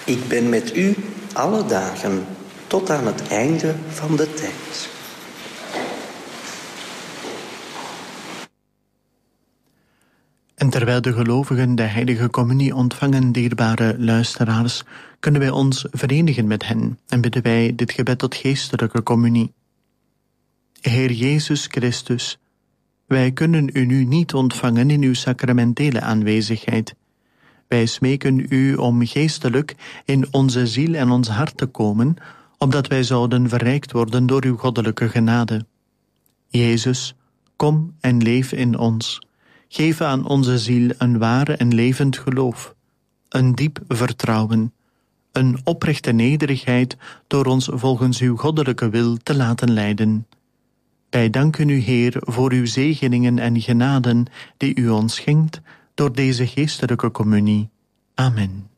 Ik ben met u alle dagen tot aan het einde van de tijd. En terwijl de gelovigen de heilige communie ontvangen, dierbare luisteraars, kunnen wij ons verenigen met hen en bidden wij dit gebed tot geestelijke communie. Heer Jezus Christus, wij kunnen u nu niet ontvangen in uw sacramentele aanwezigheid. Wij smeken u om geestelijk in onze ziel en ons hart te komen, opdat wij zouden verrijkt worden door uw goddelijke genade. Jezus, kom en leef in ons. Geef aan onze ziel een ware en levend geloof, een diep vertrouwen, een oprechte nederigheid door ons volgens uw goddelijke wil te laten leiden. Wij danken u, Heer, voor uw zegeningen en genaden die u ons schenkt door deze geestelijke communie. Amen.